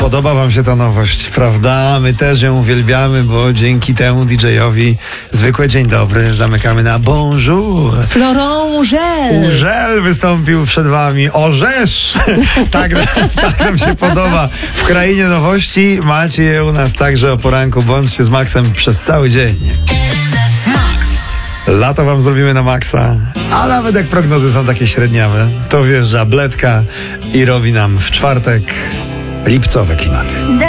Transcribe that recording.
Podoba wam się ta nowość, prawda? My też ją uwielbiamy, bo dzięki temu DJ-owi zwykłe dzień dobry zamykamy na bonjour. Florent Urzel. Urzel wystąpił przed wami. Orzesz! tak nam się podoba. W krainie nowości macie je u nas także o poranku. Bądźcie z Maxem przez cały dzień. Lato wam zrobimy na maksa, a nawet jak prognozy są takie średniawe, to wjeżdża Bledka i robi nam w czwartek lipcowe klimaty.